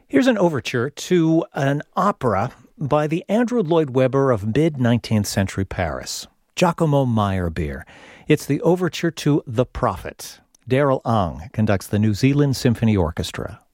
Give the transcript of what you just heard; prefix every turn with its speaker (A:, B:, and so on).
A: Here's an overture to an opera by the Andrew Lloyd Webber of mid-19th century Paris, Giacomo Meyerbeer. It's the overture to The Prophet. Daryl Ong conducts the New Zealand Symphony Orchestra.